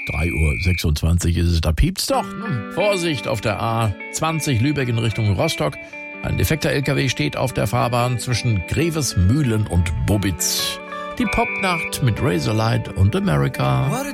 3:26 ist es, da piept's doch. Vorsicht auf der A20 Lübeck in Richtung Rostock. Ein defekter LKW steht auf der Fahrbahn zwischen Grevesmühlen und Bobitz. Die Popnacht mit Razorlight und America.